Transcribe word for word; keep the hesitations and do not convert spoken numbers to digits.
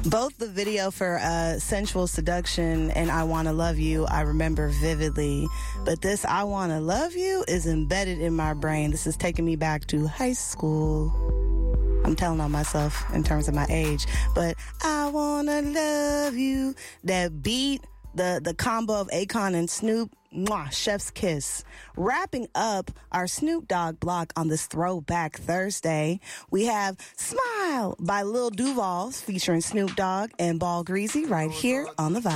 Both the video for uh, Sensual Seduction and I Wanna Love You, I remember vividly. But this I Wanna Love You is embedded in my brain. This is taking me back to high school. I'm telling on myself in terms of my age. But I wanna love you. That beat, the, the combo of Akon and Snoop, mwah, chef's kiss. Wrapping up our Snoop Dogg block on this Throwback Thursday, we have Smile by Lil Duval featuring Snoop Dogg and Ball Greasy right here on The Vibe.